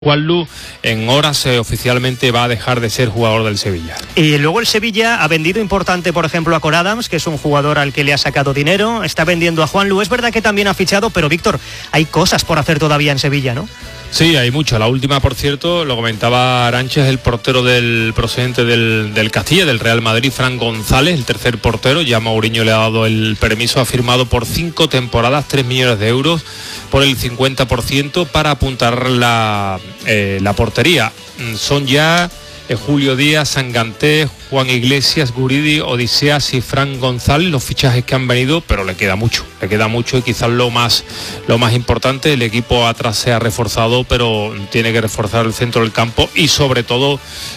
Juanlu en horas oficialmente va a dejar de ser jugador del Sevilla. Y luego el Sevilla ha vendido importante, por ejemplo, a Cor Adams, que es un jugador al que le ha sacado dinero. Está vendiendo a Juanlu. Es verdad que también ha fichado, pero Víctor, hay cosas por hacer todavía en Sevilla, ¿no? Sí, hay mucho. La última, por cierto, lo comentaba Arancha, es el portero procedente del Castilla, del Real Madrid, Fran González, el tercer portero. Ya Mourinho le ha dado el permiso, ha firmado por 5 temporadas, 3 millones de euros por el 50% para apuntar la portería. Son ya Julio Díaz, Sanganté, Juan Iglesias, Guridi, Odiseas y Fran González los fichajes que han venido, pero le queda mucho y quizás lo más importante, el equipo atrás se ha reforzado, pero tiene que reforzar el centro del campo y sobre todo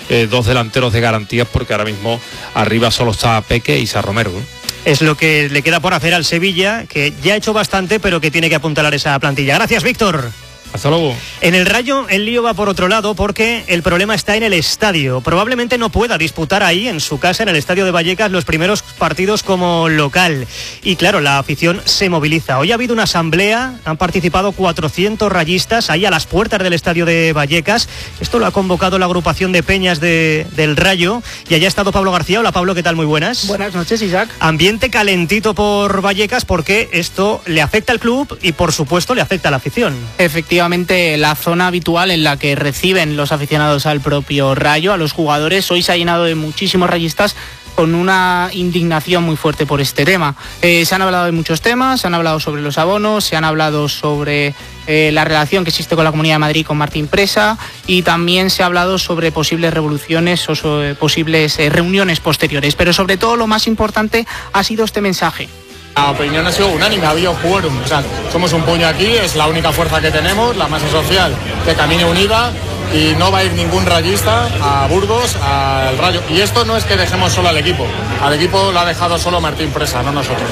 2 delanteros de garantías, porque ahora mismo arriba solo está Peque y Sa Romero, ¿no? Es lo que le queda por hacer al Sevilla, que ya ha hecho bastante, pero que tiene que apuntalar esa plantilla. Gracias, Víctor. Hasta luego. En el Rayo el lío va por otro lado, porque el problema está en el estadio. Probablemente no pueda disputar ahí en su casa, en el estadio de Vallecas, los primeros partidos como local. Y claro, la afición se moviliza. Hoy ha habido una asamblea, han participado 400 rayistas ahí a las puertas del estadio de Vallecas. Esto lo ha convocado la agrupación de peñas del Rayo. Y allá ha estado Pablo García. Hola Pablo, ¿qué tal? Muy buenas. Buenas noches, Isaac. Ambiente calentito por Vallecas, porque esto le afecta al club y por supuesto le afecta a la afición. Efectivamente, la zona habitual en la que reciben los aficionados al propio Rayo, a los jugadores, hoy se ha llenado de muchísimos rayistas con una indignación muy fuerte por este tema. Se han hablado de muchos temas, se han hablado sobre los abonos, se han hablado sobre la relación que existe con la Comunidad de Madrid, con Martín Presa, y también se ha hablado sobre posibles revoluciones o sobre posibles reuniones posteriores. Pero sobre todo lo más importante ha sido este mensaje. La opinión ha sido unánime, ha habido quórum. O sea, somos un puño aquí, es la única fuerza que tenemos, la masa social que camine unida, y no va a ir ningún rayista a Burgos, al Rayo. Y esto no es que dejemos solo al equipo lo ha dejado solo Martín Presa, no nosotros.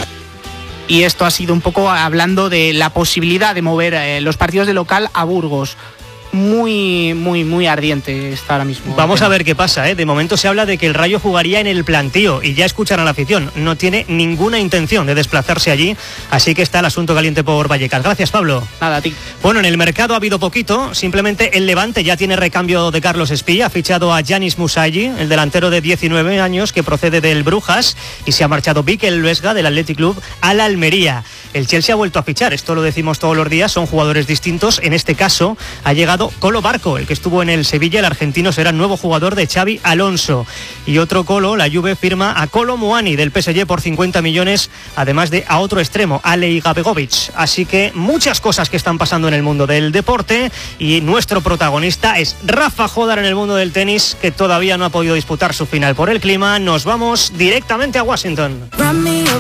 Y esto ha sido un poco hablando de la posibilidad de mover los partidos de local a Burgos. Muy ardiente está ahora mismo. Vamos a ver qué pasa, ¿eh? De momento se habla de que el Rayo jugaría en el Plantío y ya escuchan a la afición. No tiene ninguna intención de desplazarse allí, así que está el asunto caliente por Vallecas. Gracias, Pablo. Nada, a ti. Bueno, en el mercado ha habido poquito. Simplemente el Levante ya tiene recambio de Carlos Espí. Ha fichado a Yanis Musayi, el delantero de 19 años que procede del Brujas, y se ha marchado Mikel Vesga del Athletic Club al Almería. El Chelsea ha vuelto a fichar, esto lo decimos todos los días, son jugadores distintos. En este caso ha llegado Colo Barco, el que estuvo en el Sevilla. El argentino será nuevo jugador de Xavi Alonso. Y otro Colo, la Juve firma a Kolo Muani del PSG por 50 millones, además de a otro extremo, Alej Gabegovic. Así que muchas cosas que están pasando en el mundo del deporte, y nuestro protagonista es Rafa Jódar en el mundo del tenis, que todavía no ha podido disputar su final por el clima. Nos vamos directamente a Washington.